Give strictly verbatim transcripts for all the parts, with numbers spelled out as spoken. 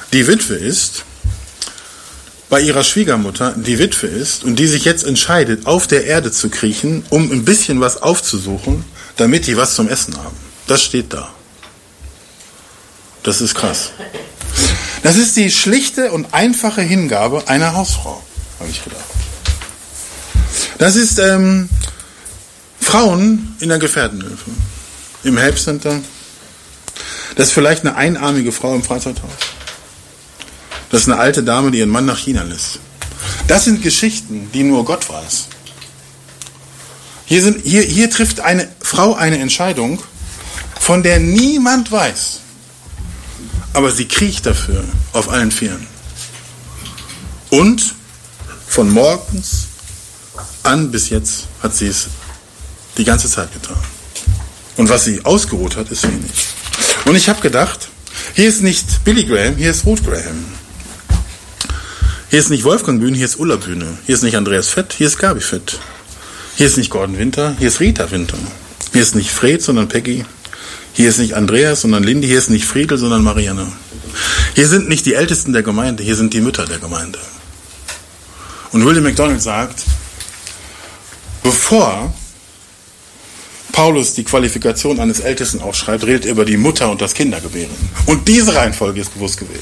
die Witwe ist, bei ihrer Schwiegermutter die Witwe ist und die sich jetzt entscheidet, auf der Erde zu kriechen, um ein bisschen was aufzusuchen, damit die was zum Essen haben. Das steht da. Das ist krass. Das ist die schlichte und einfache Hingabe einer Hausfrau, habe ich gedacht. Das ist ähm, Frauen in der Gefährdenhilfe, im Help Center. Das ist vielleicht eine einarmige Frau im Freizeithaus. Das ist eine alte Dame, die ihren Mann nach China lässt. Das sind Geschichten, die nur Gott weiß. Hier, sind, hier, hier trifft eine Frau eine Entscheidung, von der niemand weiß. Aber sie kriecht dafür auf allen Vieren. Und von morgens an bis jetzt hat sie es die ganze Zeit getan. Und was sie ausgeruht hat, ist wenig. Und ich habe gedacht, hier ist nicht Billy Graham, hier ist Ruth Graham. Hier ist nicht Wolfgang Bühne, hier ist Ulla Bühne. Hier ist nicht Andreas Fett, hier ist Gabi Fett. Hier ist nicht Gordon Winter, hier ist Rita Winter. Hier ist nicht Fred, sondern Peggy. Hier ist nicht Andreas, sondern Lindy. Hier ist nicht Friedel, sondern Marianne. Hier sind nicht die Ältesten der Gemeinde, hier sind die Mütter der Gemeinde. Und William MacDonald sagt, bevor Paulus die Qualifikation eines Ältesten aufschreibt, redet er über die Mutter und das Kindergebären. Und diese Reihenfolge ist bewusst gewählt.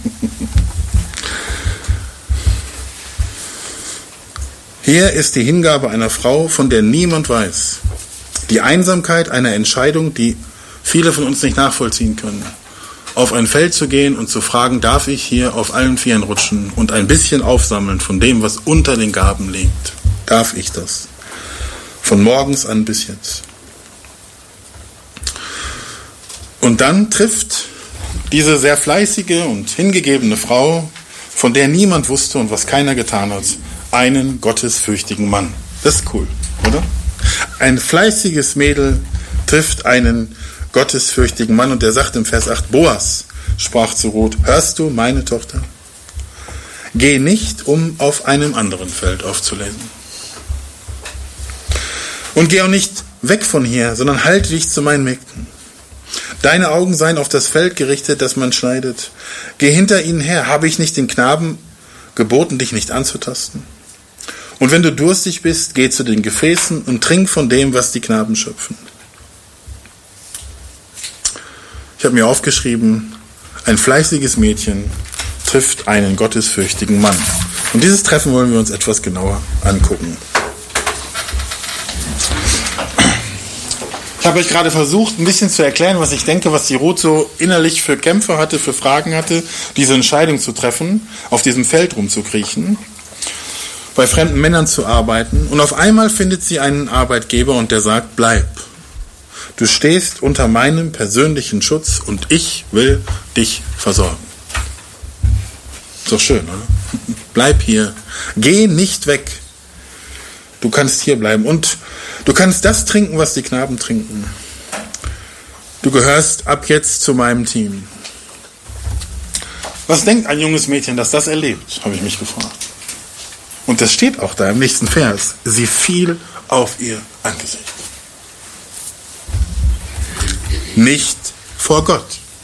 Hier ist die Hingabe einer Frau, von der niemand weiß. Die Einsamkeit einer Entscheidung, die viele von uns nicht nachvollziehen können. Auf ein Feld zu gehen und zu fragen, darf ich hier auf allen Vieren rutschen und ein bisschen aufsammeln von dem, was unter den Gaben liegt? Darf ich das? Von morgens an bis jetzt. Und dann trifft diese sehr fleißige und hingegebene Frau, von der niemand wusste und was keiner getan hat, einen gottesfürchtigen Mann. Das ist cool, oder? Ein fleißiges Mädel trifft einen gottesfürchtigen Mann und der sagt im Vers acht, Boas sprach zu Ruth, hörst du, meine Tochter? Geh nicht, um auf einem anderen Feld aufzulesen. Und geh auch nicht weg von hier, sondern halte dich zu meinen Mägden. Deine Augen seien auf das Feld gerichtet, das man schneidet. Geh hinter ihnen her. Habe ich nicht den Knaben geboten, dich nicht anzutasten? Und wenn du durstig bist, geh zu den Gefäßen und trink von dem, was die Knaben schöpfen. Ich habe mir aufgeschrieben, ein fleißiges Mädchen trifft einen gottesfürchtigen Mann. Und dieses Treffen wollen wir uns etwas genauer angucken. Ich habe euch gerade versucht, ein bisschen zu erklären, was ich denke, was die Ruth so innerlich für Kämpfe hatte, für Fragen hatte, diese Entscheidung zu treffen, auf diesem Feld rumzukriechen, bei fremden Männern zu arbeiten. Und auf einmal findet sie einen Arbeitgeber und der sagt, bleib. Du stehst unter meinem persönlichen Schutz und ich will dich versorgen. Ist doch schön, oder? Bleib hier. Geh nicht weg. Du kannst hier bleiben und du kannst das trinken, was die Knaben trinken. Du gehörst ab jetzt zu meinem Team. Was denkt ein junges Mädchen, das das erlebt, habe ich mich gefragt. Und das steht auch da im nächsten Vers. Sie fiel auf ihr Angesicht. Nicht vor Gott.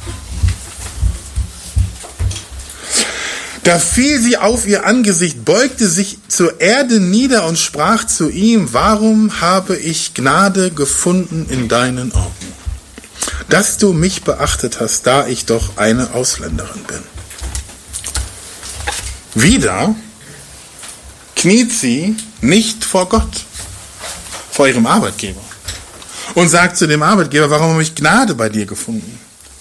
Da fiel sie auf ihr Angesicht, beugte sich zur Erde nieder und sprach zu ihm, warum habe ich Gnade gefunden in deinen Augen, dass du mich beachtet hast, da ich doch eine Ausländerin bin. Wieder kniet sie nicht vor Gott, vor ihrem Arbeitgeber und sagt zu dem Arbeitgeber, warum habe ich Gnade bei dir gefunden?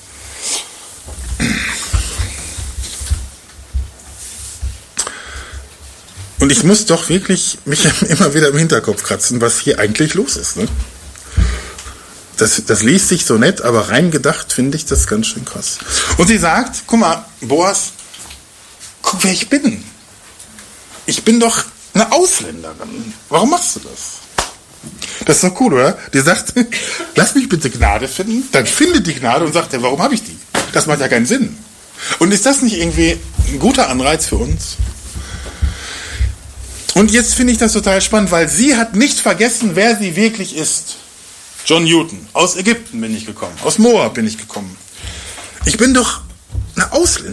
Und ich muss doch wirklich mich immer wieder im Hinterkopf kratzen, was hier eigentlich los ist. Ne? Das, das liest sich so nett, aber rein gedacht finde ich das ganz schön krass. Und sie sagt, guck mal, Boas, guck, wer ich bin. Ich bin doch eine Ausländerin. Warum machst du das? Das ist doch cool, oder? Die sagt, lass mich bitte Gnade finden. Dann findet die Gnade und sagt, ja, warum habe ich die? Das macht ja keinen Sinn. Und ist das nicht irgendwie ein guter Anreiz für uns? Und jetzt finde ich das total spannend, weil sie hat nicht vergessen, wer sie wirklich ist. John Newton. Aus Ägypten bin ich gekommen. Aus Moab bin ich gekommen. Ich bin doch eine Ausländerin.